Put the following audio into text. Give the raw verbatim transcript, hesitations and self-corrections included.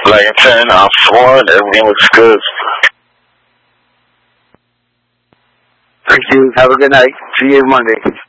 Langton, I'm sworn, everything looks good. Thank you. Have a good night. See you Monday.